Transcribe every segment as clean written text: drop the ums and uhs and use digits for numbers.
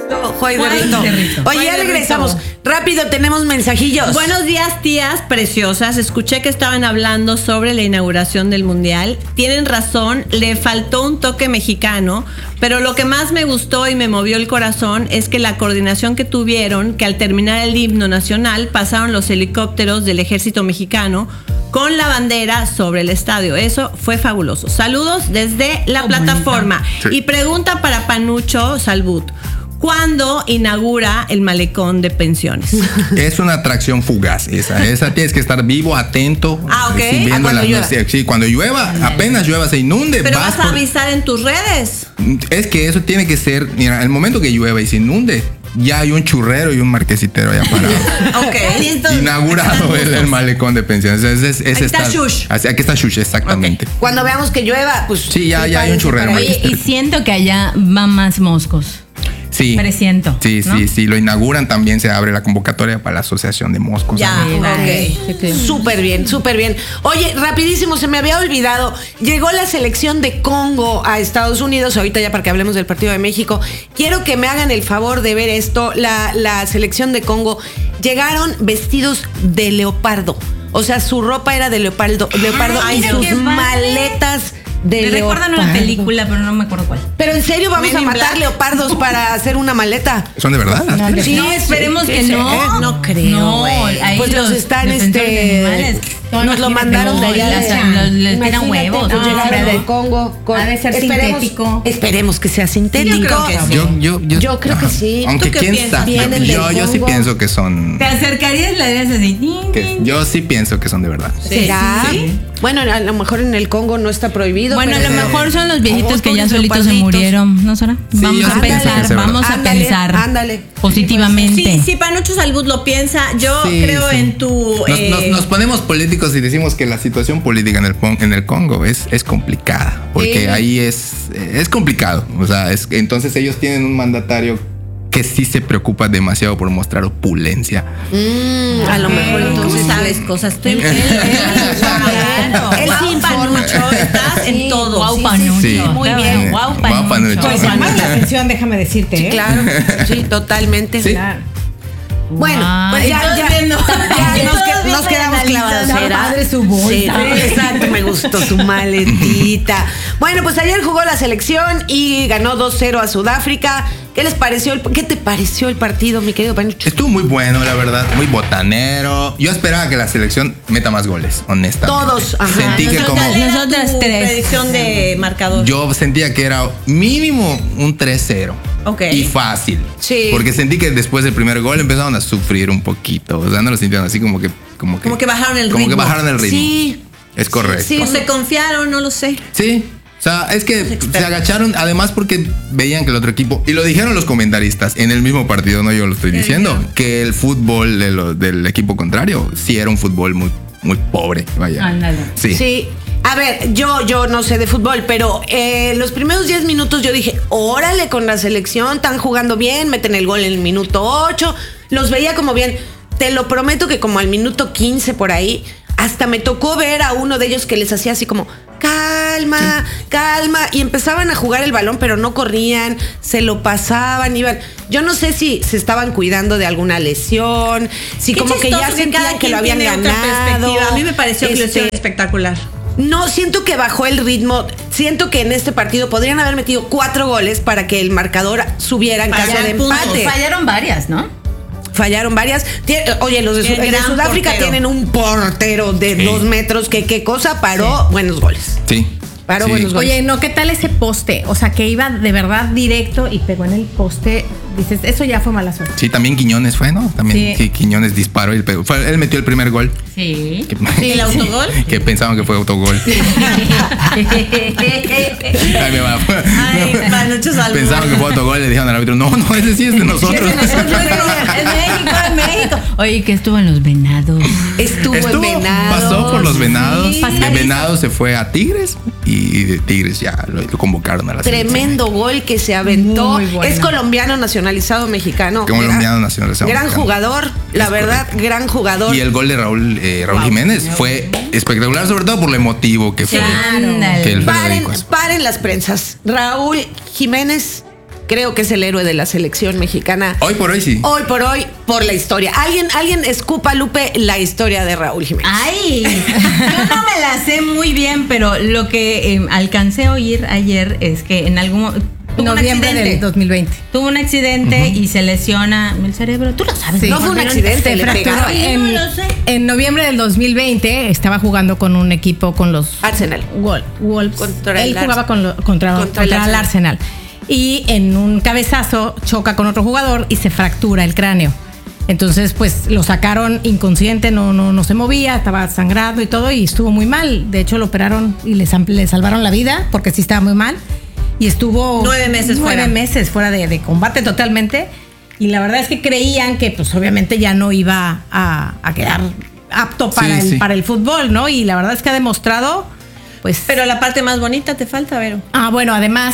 Juay de Rito. Oye, ya regresamos. Rápido, tenemos mensajillos. Buenos días, tías preciosas. Escuché que estaban hablando sobre la inauguración del Mundial. Tienen razón, le faltó un toque mexicano, pero lo que más me gustó y me movió el corazón es que la coordinación que tuvieron, que al terminar el himno nacional pasaron los helicópteros del ejército mexicano con la bandera sobre el estadio. Eso fue fabuloso. Saludos desde la plataforma. Sí. Y pregunta para Panucho Salbut: ¿cuándo inaugura el malecón de pensiones? Es una atracción fugaz. Esa tienes que estar vivo, atento. Ah, ok. Cuando llueva. Sí, cuando llueva, apenas llueva, se inunde. Pero vas a avisar en tus redes. Es que eso tiene que ser, mira, el momento que llueva y se inunde, ya hay un churrero y un marquesitero allá parado. Ok. Inaugurado el malecón de pensiones. Aquí está Shush. Aquí está Shush, exactamente. Okay. Cuando veamos que llueva, pues. Sí, ya hay un churrero. Oye, y siento que allá van más moscos. Sí. Presiento. Sí, ¿no? Sí. Lo inauguran, también se abre la convocatoria para la Asociación de Moscos. Ya, ok. Súper bien, súper bien. Oye, rapidísimo, se me había olvidado. Llegó la selección de Congo a Estados Unidos. Ahorita ya para que hablemos del partido de México. Quiero que me hagan el favor de ver esto. La selección de Congo llegaron vestidos de leopardo. O sea, su ropa era de leopardo. Ay, y sus maletas de me leopardo. recuerdan una película, pero no me acuerdo cuál. Pero en serio, vamos a matar leopardos para hacer una maleta. ¿Son de verdad? Sí, esperemos que no. No creo. No, ahí pues los están nos lo mandaron de allá. Les tiran huevos. Del Congo. Ha de ser sintético. Esperemos que sea sintético. Yo creo que sí. Aunque quién sabe. Yo sí pienso que son. Te acercarías y le dirías así. Yo sí pienso que son de verdad. ¿Será? Sí. Bueno, a lo mejor en el Congo no está prohibido. Bueno, a lo mejor son los viejitos que ya solitos se murieron, ¿no, Sara? Sí, vamos a pensar positivamente. Sí, Panucho Salbut lo piensa. Yo creo en tu... Nos ponemos políticos y decimos que la situación política en el Congo es complicada, porque ahí es complicado. O sea, entonces ellos tienen un mandatario que sí se preocupa demasiado por mostrar opulencia. A lo mejor entonces sabes cosas. Estoy él sí, Panucho, estás en todo. Guau, Panucho. Sí. Muy bien. Guau, Panucho. Pues llama la atención, déjame decirte. Sí, claro. Sí, totalmente. Sí. Claro. Bueno, pues ya nos quedamos clavados. Padre su bolsa. Sí, exacto, me gustó su maletita. Bueno, pues ayer jugó la selección y ganó 2-0 a Sudáfrica. ¿Qué te pareció el partido, mi querido Panucho? Estuvo muy bueno, la verdad, muy botanero. Yo esperaba que la selección meta más goles, honestamente. Todos, ajá. Sentí que como... Nosotras tres. Predicción de marcador. Yo sentía que era mínimo un 3-0. Ok. Y fácil. Sí. Porque sentí que después del primer gol empezaron a sufrir un poquito. O sea, no lo sintieron así como que bajaron el ritmo. Como que bajaron el ritmo. Sí. Es correcto. Sí. O se confiaron, no lo sé. Sí. O sea, es que se agacharon, además porque veían que el otro equipo, y lo dijeron los comentaristas en el mismo partido, no yo lo estoy diciendo, que el fútbol del equipo contrario sí era un fútbol muy, muy pobre. Vaya. Ándale. Sí. A ver, yo no sé de fútbol, pero los primeros 10 minutos yo dije, órale con la selección, están jugando bien, meten el gol en el minuto 8, los veía como bien. Te lo prometo que como al minuto 15 por ahí, hasta me tocó ver a uno de ellos que les hacía así como, calma, y empezaban a jugar el balón, pero no corrían, se lo pasaban, iban. Yo no sé si se estaban cuidando de alguna lesión, si como que ya sentían que lo habían ganado. A mí me pareció que lo hicieron espectacular. No, siento que bajó el ritmo. Siento que en este partido podrían haber metido 4 goles para que el marcador subiera en caso de empate. Fallaron varias, ¿no? Fallaron varias. Oye, los de Sudáfrica tienen un portero de 2 metros que qué cosa paró buenos goles. Sí. Paró buenos goles. Oye, no, ¿qué tal ese poste? O sea, que iba de verdad directo y pegó en el poste. Dices, eso ya fue mala suerte. Sí, también Quiñones fue, ¿no? También sí, Quiñones disparó y pegó. Él metió el primer gol. Sí. ¿El autogol? Que pensaban que fue autogol. Ahí me va. Ay, Panucho Salbut. Pensaban que fue autogol, le dijeron al árbitro, no, ese sí es de nosotros. Es México. Oye, que estuvo en los Venados. Estuvo en Venados. Pasó por los Venados. Sí. De Venados se fue a Tigres y de Tigres ya lo convocaron a la selección. Tremendo gol que se aventó. Muy bueno. Es colombiano nacionalizado mexicano. Colombiano nacionalizado Gran mexicano. jugador, la verdad, correcto. Gran jugador. Y el gol de Raúl Jiménez fue espectacular, sobre todo por lo emotivo que fue. Ándale. Que él fue Paren las prensas. Raúl Jiménez creo que es el héroe de la selección mexicana. Hoy por hoy sí. Hoy por la historia. Alguien escupa, Lupe, la historia de Raúl Jiménez. Ay, yo no me la sé muy bien, pero lo que alcancé a oír ayer es que en algún Noviembre del 2020. Tuvo un accidente y se lesiona el cerebro. Tú lo sabes. Sí. No fue un accidente, Se le fracturó pegaron. No lo sé. en noviembre del 2020 estaba jugando con un equipo con los Arsenal. Wolves. Contra Él el jugaba contra el el Arsenal. Y en un cabezazo choca con otro jugador y se fractura el cráneo. Entonces, pues lo sacaron inconsciente, no se movía, estaba sangrando y todo, y estuvo muy mal. De hecho, lo operaron y le salvaron la vida porque sí estaba muy mal. Y estuvo 9 meses fuera. 9 meses fuera de combate totalmente. Y la verdad es que creían que pues obviamente ya no iba a quedar apto para el fútbol, ¿no? Y la verdad es que ha demostrado, pues... Pero la parte más bonita te falta, Vero. Bueno, además,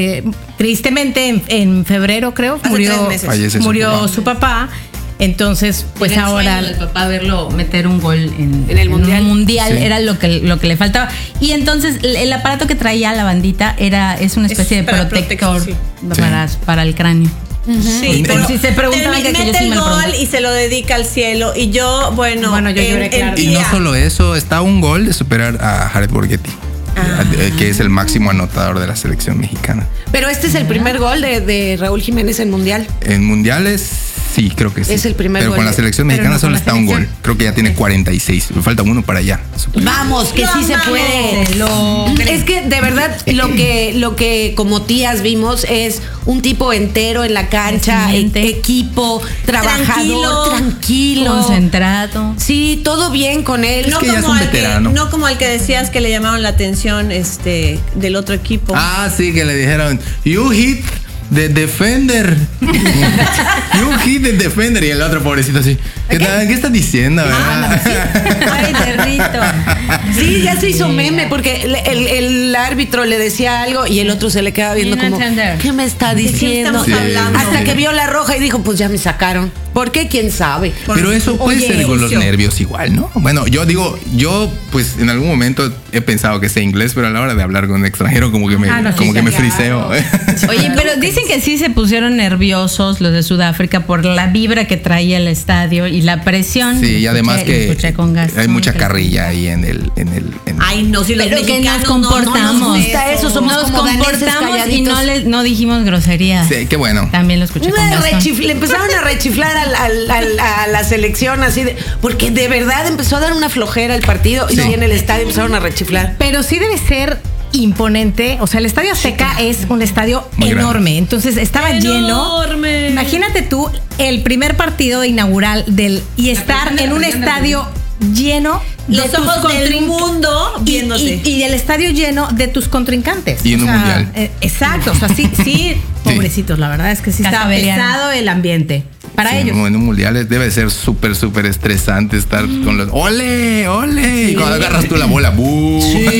tristemente en febrero creo Hace 3 meses. Fallece murió su papá. Entonces, pues Era el ahora... sueño del papá verlo meter un gol en el Mundial. un mundial Sí. era lo que le faltaba. Y entonces el aparato que traía la bandita es una especie de para protector protección, para el cráneo. Sí, pero Si se preguntaban, que yo mete sí el me lo gol pregunto. y se lo dedica al cielo. Y yo, bueno, Yo lloré, claro. Y no solo eso, está a un gol de superar a Jared Borghetti, que es el máximo anotador de la selección mexicana. Pero este es el primer gol de Raúl Jiménez en Mundial. En mundiales, sí, creo que sí. Es el primer Pero gol con la de- selección pero mexicana no con solo la está un gol. selección. Creo que ya tiene 46. Me falta uno para allá. Vamos, que sí se puede. Es que de verdad lo que como tías vimos es un tipo entero en la cancha, Resiliente. equipo, trabajador, tranquilo. Concentrado. Sí, todo bien con él. Es que ya es un veterano. no como al que decías que le llamaron la atención del otro equipo. Ah, sí, que le dijeron, you hit the defender. You hit the defender. Y el otro pobrecito así, ¿qué estás diciendo? Ay, perrito. Sí, ya se hizo meme porque el árbitro le decía algo y el otro se le quedaba viendo No como, entender. ¿qué me está ¿De qué diciendo? estamos hablando? Hasta que vio la roja y dijo, pues ya me sacaron. ¿Por qué? ¿Quién sabe? Pero eso puede Oye, ser con los Lucio. nervios igual, ¿no? Bueno, yo pues en algún momento he pensado que sé inglés, pero a la hora de hablar con un extranjero como que me, Ah, no, sí, como que me claro. friseo. Oye, pero dicen que sí se pusieron nerviosos los de Sudáfrica por la vibra que traía el estadio y la presión. Sí, y además Lo que escuché con Gastón, hay mucha que- carrilla ahí en el Ay, no, si los Pero que mexicanos nos comportamos. no nos gusta eso, somos Nos como daneses comportamos y calladitos. no dijimos groserías. Sí, qué bueno. También lo escuché con Gastón. Le empezaron a rechiflar a la selección así de, porque de verdad empezó a dar una flojera el partido y Sí. en el estadio empezaron a rechiflar. Pero sí debe ser imponente. O sea, el Estadio Azteca es un estadio Muy grande. enorme. Entonces estaba lleno. Enorme. Imagínate tú el primer partido inaugural y estar en un estadio lleno de Los tus ojos del contrin- mundo y- viéndote. y el estadio lleno de tus contrincantes. Y en un mundial. Exacto, o sea, sí, pobrecitos, la verdad es que sí estaba Casabeliano. pesado el ambiente para Sí, ellos. En un mundial debe ser súper estresante estar con los ¡ole! ¡Ole! Y cuando agarras tú la bola, ¡bú!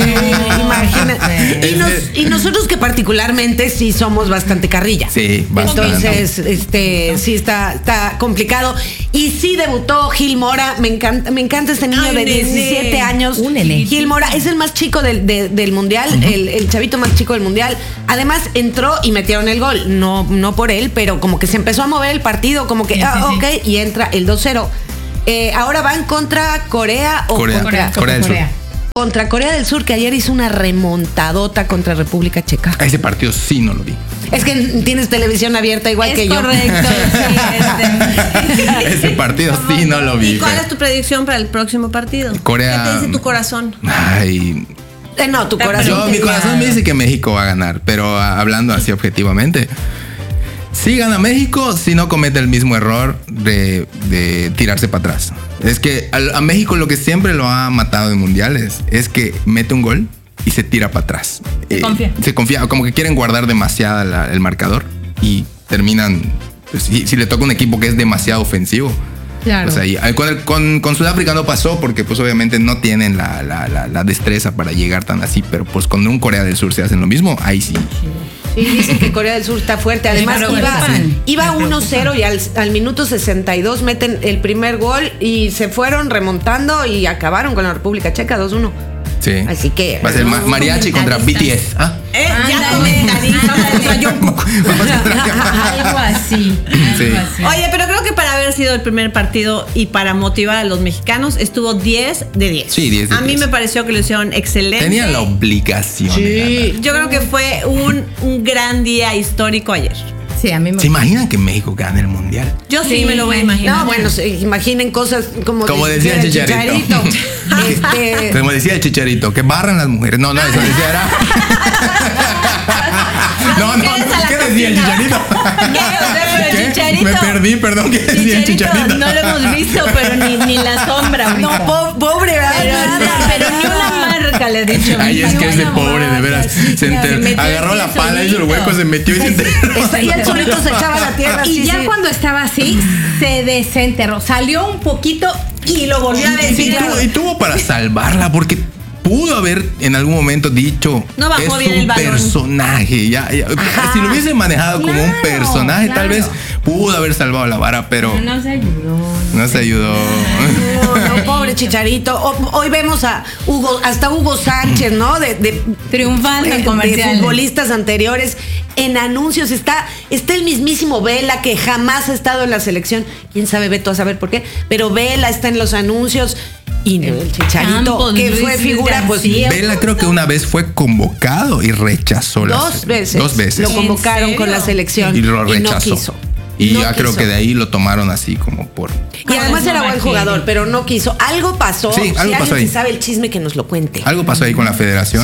Imagínate. Y nosotros que particularmente sí somos bastante carrilla. Sí, bastante. Entonces, sí está complicado. Y sí debutó Gil Mora. Me encanta este niño Ay, de nene. 17 años. Un nene. Gil Mora es el más chico del mundial, el chavito más chico del mundial. Además, entró y metieron el gol. No por él, pero como que se empezó a mover el partido, como que, ok, y entra el 2-0. Ahora van contra Corea o Corea del Sur. contra Corea del Sur, que ayer hizo una remontadota contra República Checa. A ese partido sí no lo vi. Es que tienes televisión abierta igual Es que yo. correcto, sí, Ese partido sí no lo vi. ¿Y cuál pero- es tu predicción para el próximo partido? Corea- ¿Qué te dice tu corazón? Ay, No, tu corazón. mi corazón me dice que México va a ganar, pero hablando así objetivamente, sí gana México si no comete el mismo error de tirarse para atrás. Es que a México lo que siempre lo ha matado en mundiales es que mete un gol y se tira para atrás. Se confía, como que quieren guardar demasiado el marcador y terminan, pues, si le toca un equipo que es demasiado ofensivo. Claro. Pues ahí, con Sudáfrica no pasó porque pues obviamente no tienen la destreza para llegar tan así, pero pues con un Corea del Sur se hacen lo mismo, ahí sí. Sí, dicen que Corea del Sur está fuerte. Además, Me preocupan. iba 1-0 y al minuto 62 meten el primer gol y se fueron remontando y acabaron con la República Checa 2-1. Sí. Así que- va a ser mariachi contra BTS. ¿Ah? Ya Algo así. Sí. Oye, pero creo que para haber sido el primer partido y para motivar a los mexicanos estuvo 10 de 10. Sí, 10 de 10. A mí me pareció que lo hicieron excelente. Tenían la obligación de ganar. Yo creo que fue un gran día histórico ayer. Sí, a mí me ¿Se imaginan que México gane el mundial? Yo sí me lo voy a imaginar. No, bueno, imaginen cosas como decía el Chicharito. Como decía el Chicharito, que barran las mujeres. No, eso decía era. No, ¿qué decía el Chicharito? ¿Qué? Chicharito. Me perdí, perdón, ¿qué decía el Chicharito? No lo hemos visto, pero ni la sombra. No, pobre, ¿verdad? Pero ni una marca le he dicho. Ay, es que ese pobre, de veras. Agarró la pala, hizo el hueco, se metió y se enterró. Y el solito se echaba a la tierra. Y ya cuando estaba así, se desenterró. Salió un poquito y lo volvió a decir. Y tuvo para salvarla, porque pudo haber en algún momento dicho, no bajó bien el balón. Personaje. Si lo hubiese manejado como un personaje, tal vez pudo haber salvado la vara, pero no se ayudó. No se ayudó. No, pobre Chicharito. Hoy vemos a Hugo Sánchez, ¿no? Triunfando en comerciales. De futbolistas anteriores. En anuncios está el mismísimo Vela, que jamás ha estado en la selección. Quién sabe, Beto, a saber por qué. Pero Vela está en los anuncios. Y no, el Chicharito, Campos, que Luis fue figura, pues Vela creo que una vez fue convocado y rechazó dos veces. Lo convocaron con la selección y lo rechazó. Y no quiso. Y ya creo que de ahí lo tomaron así como por... Y además era buen jugador, pero no quiso. Algo pasó. Sí, algo pasó ahí. Si sabe el chisme, que nos lo cuente. Algo pasó ahí con la federación.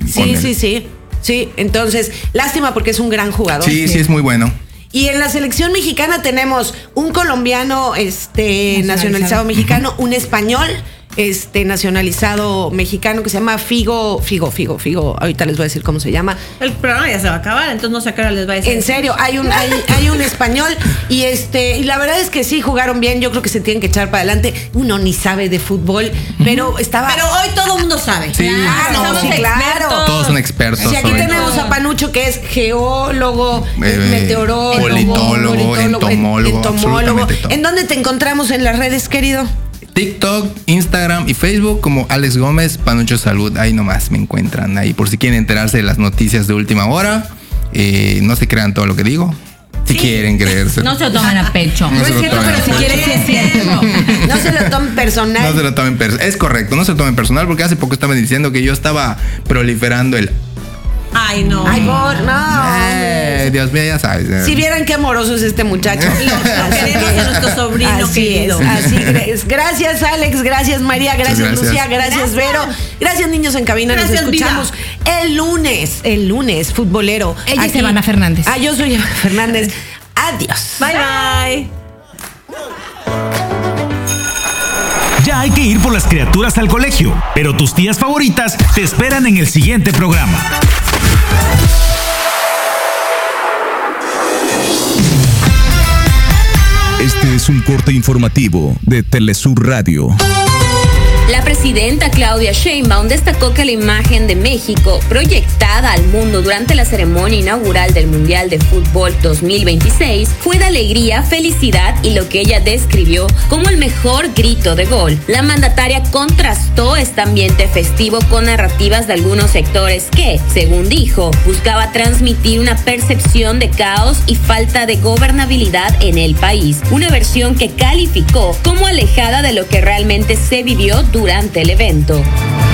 Sí, entonces, lástima porque es un gran jugador. Sí, es muy bueno. Y en la selección mexicana tenemos un colombiano nacionalizado mexicano, un español nacionalizado mexicano que se llama Figo. Ahorita les voy a decir cómo se llama. El programa ya se va a acabar, entonces no sé a qué hora les va a decir. En serio, hay un español y la verdad es que sí jugaron bien. Yo creo que se tienen que echar para adelante. Uno ni sabe de fútbol, pero hoy todo el mundo sabe. Sí, claro. Todos son expertos. Sí, aquí tenemos a Panucho, que es geólogo, meteorólogo, politólogo, entomólogo. ¿En dónde te encontramos en las redes, querido? TikTok, Instagram y Facebook como Alex Gómez, Panucho Salud. Ahí nomás me encuentran. Ahí por si quieren enterarse de las noticias de última hora. No se crean todo lo que digo. Si quieren creerse. No se lo tomen a pecho. No es cierto, pero si quieren, sí es cierto. No se lo tomen personal. No se lo tomen personal. Es correcto, no se lo tomen personal, porque hace poco estaban diciendo que yo estaba proliferando el... Ay, no. Dios mío, ya sabes. Si vieran qué amoroso es este muchacho. Queremos a nuestro sobrino querido. Así es. Gracias, Alex. Gracias, María. Gracias, Lucía. Gracias, Vero. Gracias, niños en cabina. Gracias, nos escuchamos el lunes, futbolero. Ella es Ivana Fernández. Yo soy Ivana Fernández. Adiós. Bye. Ya hay que ir por las criaturas al colegio, pero tus tías favoritas te esperan en el siguiente programa. Este es un corte informativo de Telesur Radio. La presidenta Claudia Sheinbaum destacó que la imagen de México proyectada al mundo durante la ceremonia inaugural del Mundial de Fútbol 2026 fue de alegría, felicidad y lo que ella describió como el mejor grito de gol. La mandataria contrastó este ambiente festivo con narrativas de algunos sectores que, según dijo, buscaba transmitir una percepción de caos y falta de gobernabilidad en el país, una versión que calificó como alejada de lo que realmente se vivió durante el evento.